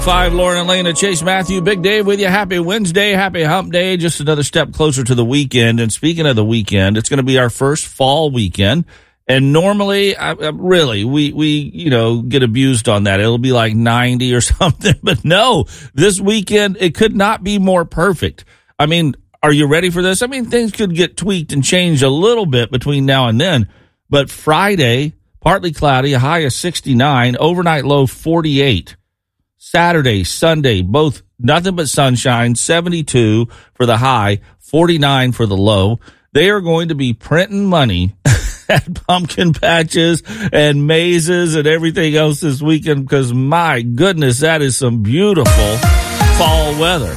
5, Lauren and Lena, Chase Matthew, Big Dave with you. Happy Wednesday, happy hump day. Just another step closer to the weekend. And speaking of the weekend, it's going to be our first fall weekend. And normally, we get abused on that. It'll be like 90 or something. But no, this weekend, it could not be more perfect. I mean, are you ready for this? I mean, things could get tweaked and changed a little bit between now and then. But Friday, partly cloudy, a high of 69, overnight low 48. Saturday, Sunday, both nothing but sunshine, 72 for the high, 49 for the low. They are going to be printing money at pumpkin patches and mazes and everything else this weekend because, my goodness, that is some beautiful fall weather.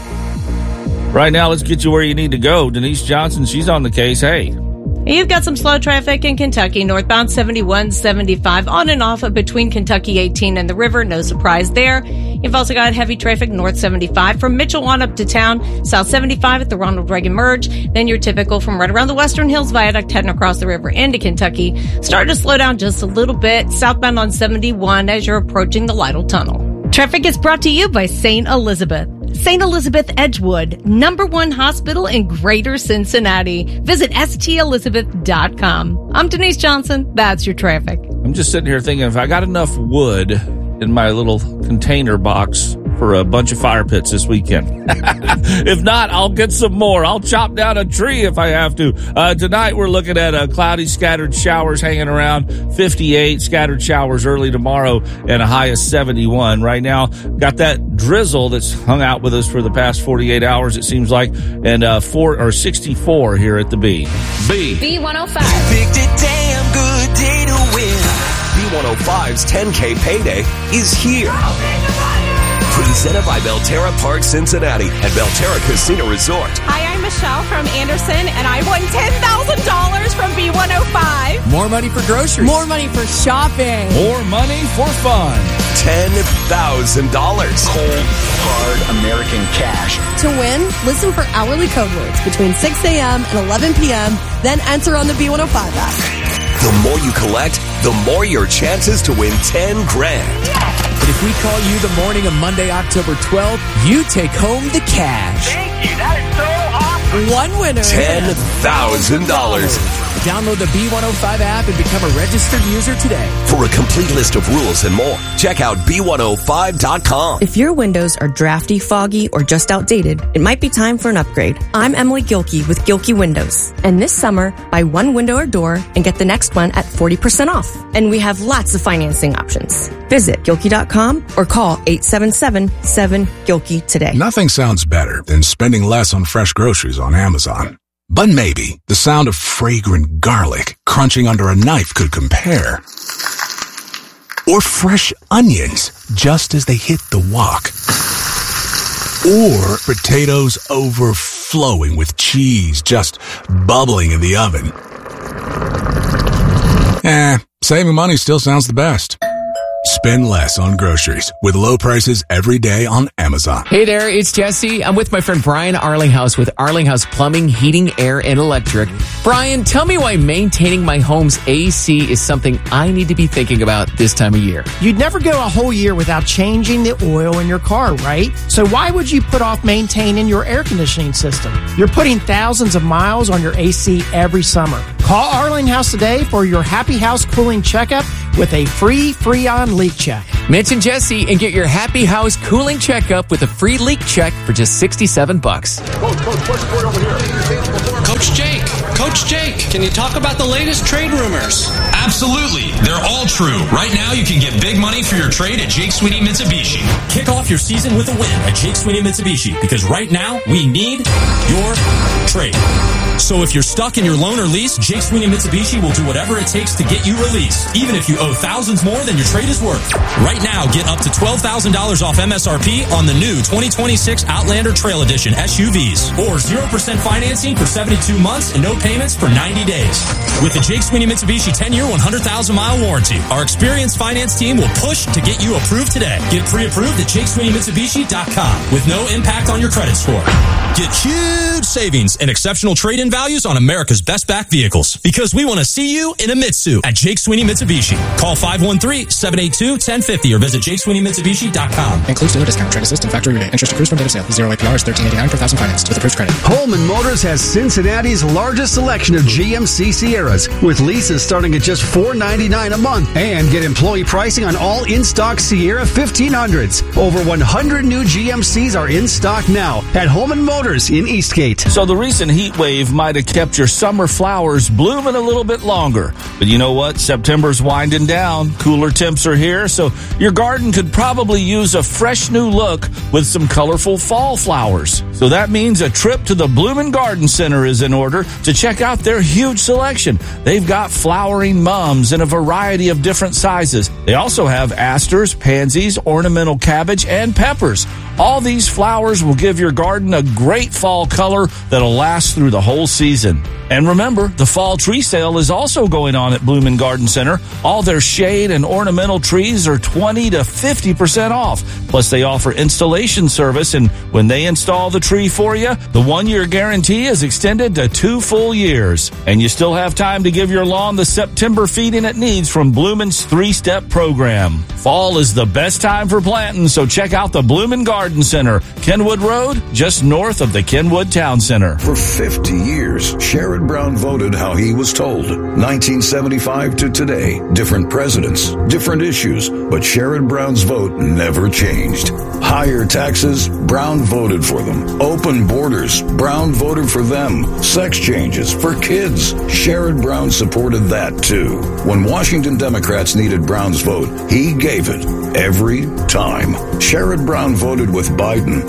Right now, let's get you where you need to go. Denise Johnson, she's on the case. Hey. You've got some slow traffic in Kentucky, northbound 71, 75, on and off between Kentucky 18 and the river. No surprise there. You've also got heavy traffic north 75 from Mitchell on up to town, south 75 at the Ronald Reagan Merge. Then you're typical from right around the Western Hills Viaduct heading across the river into Kentucky. Starting to slow down just a little bit, southbound on 71 as you're approaching the Lytle Tunnel. Traffic is brought to you by St. Elizabeth. St. Elizabeth Edgewood, #1 hospital in Greater Cincinnati. Visit stelizabeth.com. I'm Denise Johnson. That's your traffic. I'm just sitting here thinking if I got enough wood in my little container box for a bunch of fire pits this weekend. If not, I'll get some more. I'll chop down a tree if I have to. Tonight we're looking at cloudy, scattered showers hanging around 58, scattered showers early tomorrow, and a high of 71. Right now, got that drizzle that's hung out with us for the past 48 hours, it seems like, and 64 here at the B. B105. Picked a damn good day to win. B105's 10K payday is here. Presented by Belterra Park Cincinnati and Belterra Casino Resort. Hi, I'm Michelle from Anderson, and I won $10,000 from B105. More money for groceries. More money for shopping. More money for fun. $10,000. Cold, hard American cash. To win, listen for hourly code words between 6 a.m. and 11 p.m., then enter on the B105 app. The more you collect, the more your chances to win $10,000. But if we call you the morning of Monday, October 12th, you take home the cash. Thank you. That is so awesome. One winner. $10,000. Download the B105 app and become a registered user today. For a complete list of rules and more, check out B105.com. If your windows are drafty, foggy, or just outdated, it might be time for an upgrade. I'm Emily Gilkey with Gilkey Windows. And this summer, buy one window or door and get the next one at 40% off. And we have lots of financing options. Visit Gilkey.com or call 877-7-GILKEY today. Nothing sounds better than spending less on fresh groceries on Amazon. But maybe the sound of fragrant garlic crunching under a knife could compare. Or fresh onions just as they hit the wok. Or potatoes overflowing with cheese just bubbling in the oven. Saving money still sounds the best. Spend less on groceries with low prices every day on Amazon. Hey there, it's Jesse. I'm with my friend Brian Arlinghouse with Arlinghouse Plumbing, Heating, Air, and Electric. Brian, tell me why maintaining my home's AC is something I need to be thinking about this time of year. You'd never go a whole year without changing the oil in your car, right? So why would you put off maintaining your air conditioning system? You're putting thousands of miles on your AC every summer. Call Arlinghouse today for your Happy House cooling checkup with a free Freon leak check. Mention Jesse and get your Happy House cooling checkup with a free leak check for just $67. Coach Jake, can you talk about the latest trade rumors? Absolutely. They're all true. Right now, you can get big money for your trade at Jake Sweeney Mitsubishi. Kick off your season with a win at Jake Sweeney Mitsubishi because right now, we need your trade. So if you're stuck in your loan or lease, Jake Sweeney Mitsubishi will do whatever it takes to get you released, even if you owe thousands more than your trade is worth. Right now, get up to $12,000 off MSRP on the new 2026 Outlander Trail Edition SUVs, or 0% financing for 72 months and no payment payments for 90 days. With the Jake Sweeney Mitsubishi 10-year, 100,000-mile warranty, our experienced finance team will push to get you approved today. Get pre-approved at JakeSweeneyMitsubishi.com with no impact on your credit score. Get huge savings and exceptional trade-in values on America's best back vehicles, because we want to see you in a Mitsu at Jake Sweeney Mitsubishi. Call 513-782-1050 or visit JakeSweeneyMitsubishi.com. Includes dealer discount, trade assist, and factory rebate. Interest accrues from date of sale. 0 APR is $13.89 per thousand financed with approved credit. Holman Motors has Cincinnati's largest selection of GMC Sierras, with leases starting at just $4.99 a month, and get employee pricing on all in-stock Sierra 1500s. Over 100 new GMCs are in stock now at Holman Motors in Eastgate. So the recent heat wave might have kept your summer flowers blooming a little bit longer. But you know what? September's winding down. Cooler temps are here, so your garden could probably use a fresh new look with some colorful fall flowers. So that means a trip to the Bloomin' Garden Center is in order to check out their huge selection. They've got flowering mums in a variety of different sizes. They also have asters, pansies, ornamental cabbage, and peppers. All these flowers will give your garden a great fall color that'll last through the whole season. And remember, the fall tree sale is also going on at Bloomin' Garden Center. All their shade and ornamental trees are 20 to 50% off. Plus, they offer installation service, and when they install the tree for you, the 1-year guarantee is extended to 2 full years. And you still have time to give your lawn the September feeding it needs from Bloomin's 3-step program. Fall is the best time for planting, so check out the Bloomin' Garden Center, Kenwood Road, just north of the Kenwood Town Center. For 50 years, Sherrod Brown voted how he was told. 1975 to today, different presidents, different issues, but Sherrod Brown's vote never changed. Higher taxes, Brown voted for them. Open borders, Brown voted for them. Sex changes for kids, Sherrod Brown supported that too. When Washington Democrats needed Brown's vote, he gave it every time. Sherrod Brown voted with Biden,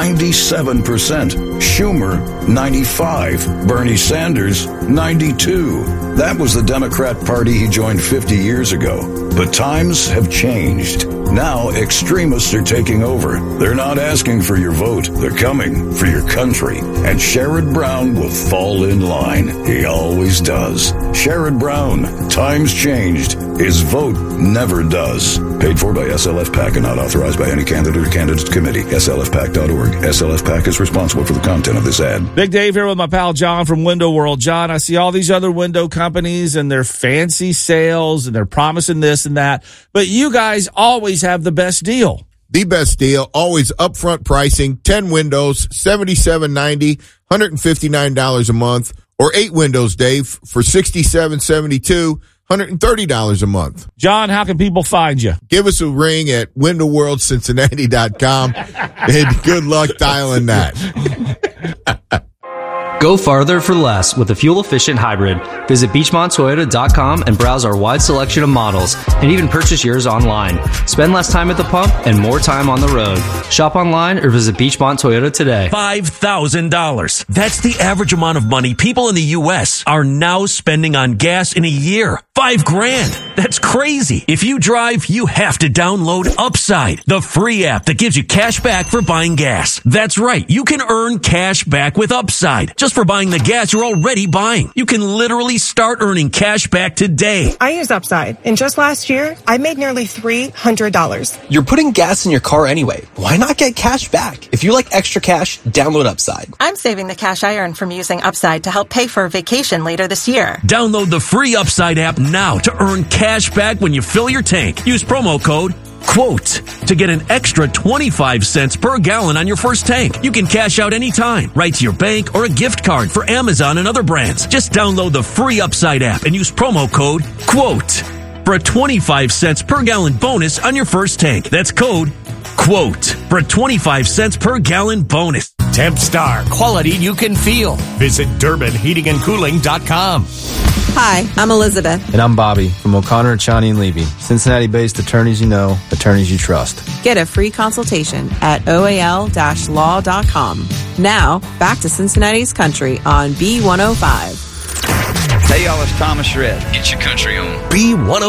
97%. Schumer, 95%. Bernie Sanders, 92%. That was the Democrat Party he joined 50 years ago. But times have changed. Now extremists are taking over. They're not asking for your vote. They're coming for your country. And Sherrod Brown will fall in line. He always does. Sherrod Brown, times changed. His vote never does. Paid for by SLF PAC and not authorized by any candidate or candidates committee. SLFPAC.org. SLF PAC is responsible for the content of this ad. Big Dave here with my pal John from Window World. John, I see all these other window companies and their fancy sales and they're promising this and that, but you guys always have the best deal. The best deal, always upfront pricing, 10 windows, $77.90, $159 a month, or 8 windows, Dave, for $67.72, $130 a month. John, how can people find you? Give us a ring at windowworldcincinnati.com and good luck dialing that. Go farther for less with a fuel-efficient hybrid. Visit BeachmontToyota.com and browse our wide selection of models and even purchase yours online. Spend less time at the pump and more time on the road. Shop online or visit Beachmont Toyota today. $5,000. That's the average amount of money people in the U.S. are now spending on gas in a year. $5,000. That's crazy. If you drive, you have to download Upside, the free app that gives you cash back for buying gas. That's right. You can earn cash back with Upside just for buying the gas you're already buying. You can literally start earning cash back today. I use Upside, and just last year, I made nearly $300. You're putting gas in your car anyway. Why not get cash back? If you like extra cash, download Upside. I'm saving the cash I earn from using Upside to help pay for a vacation later this year. Download the free Upside app now to earn cash back when you fill your tank. Use promo code QUOTE to get an extra 25 cents per gallon on your first tank. You can cash out anytime, right to your bank or a gift card for Amazon and other brands. Just download the free Upside app and use promo code QUOTE for a 25 cents per gallon bonus on your first tank. That's code QUOTE for a 25 cents per gallon bonus. Tempstar, quality you can feel. Visit DurbinHeatingandCooling.com. Hi, I'm Elizabeth. And I'm Bobby from O'Connor, Chani & Levy. Cincinnati-based attorneys you know, attorneys you trust. Get a free consultation at oal-law.com. Now, back to Cincinnati's Country on B105. Hey, y'all, it's Thomas Shred. Get your country on. B105.